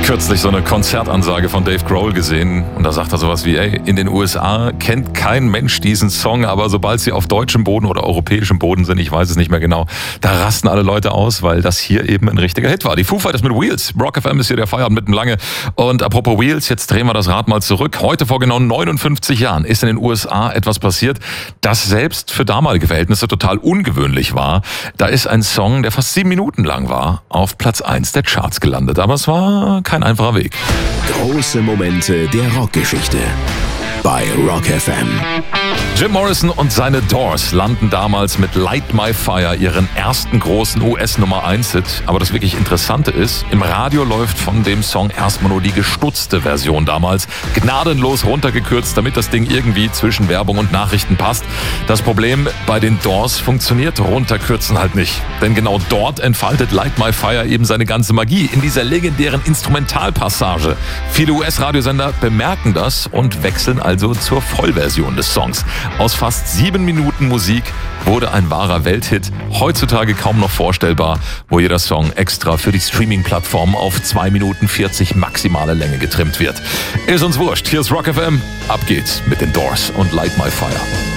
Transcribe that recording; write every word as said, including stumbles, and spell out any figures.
Kürzlich so eine Konzertansage von Dave Grohl gesehen und da sagt er sowas wie, ey, in den U S A kennt kein Mensch diesen Song, aber sobald sie auf deutschem Boden oder europäischem Boden sind, ich weiß es nicht mehr genau, da rasten alle Leute aus, weil das hier eben ein richtiger Hit war. Die Foo Fighters mit Wheels. Rock F M ist hier der Feierabend mitten lange. Und apropos Wheels, jetzt drehen wir das Rad mal zurück. Heute vor genau neunundfünfzig Jahren ist in den U S A etwas passiert, das selbst für damalige Verhältnisse total ungewöhnlich war. Da ist ein Song, der fast sieben Minuten lang war, auf Platz eins der Charts gelandet. Aber es war kein einfacher Weg. Große Momente der Rockgeschichte bei Rock F M. Jim Morrison und seine Doors landen damals mit Light My Fire ihren ersten großen U S-Nummer eins Hit. Aber das wirklich Interessante ist, im Radio läuft von dem Song erstmal nur die gestutzte Version damals, gnadenlos runtergekürzt, damit das Ding irgendwie zwischen Werbung und Nachrichten passt. Das Problem bei den Doors funktioniert runterkürzen halt nicht. Denn genau dort entfaltet Light My Fire eben seine ganze Magie, in dieser legendären Instrumentalpassage. Viele U S-Radiosender bemerken das und wechseln also zur Vollversion des Songs. Aus fast sieben Minuten Musik wurde ein wahrer Welthit. Heutzutage kaum noch vorstellbar, wo jeder Song extra für die Streaming-Plattform auf zwei Minuten vierzig maximale Länge getrimmt wird. Ist uns wurscht. Hier ist Rock F M. Ab geht's mit den Doors und Light My Fire.